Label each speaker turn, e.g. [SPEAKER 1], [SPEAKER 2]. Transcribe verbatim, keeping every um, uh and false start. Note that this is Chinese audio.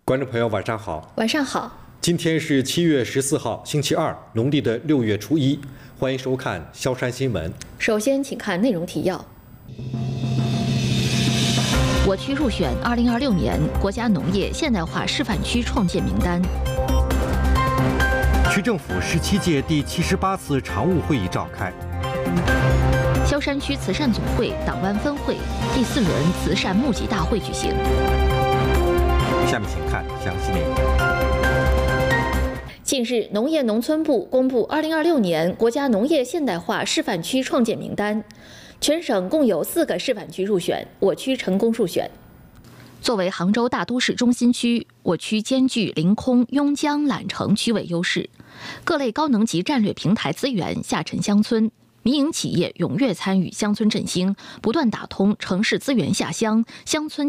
[SPEAKER 1] 观众朋友，晚上好。
[SPEAKER 2] 晚上好。
[SPEAKER 1] 今天是七月十四号，星期二，农历的六月初一。欢迎收看萧山新闻。
[SPEAKER 2] 首先，请看内容提要。
[SPEAKER 3] 我区入选二零二六年国家农业现代化示范区创建名单。
[SPEAKER 4] 区政府十七届第七十八次常务会议召开。
[SPEAKER 3] 萧山区慈善总会党湾分会第四轮慈善募集大会举行。
[SPEAKER 4] 下面请看详细内容。
[SPEAKER 2] 近日，农业农村部公布二零二六年国家农业现代化示范区创建名单，全省共有四个示范区入选，我区成功入选。
[SPEAKER 3] 作为杭州大都市中心区，我区兼具临空、邕江、揽城区位优势，各类高能级战略平台资源下沉乡村。民营企业踊跃参与乡村振兴，不断打通城市资源下乡、乡村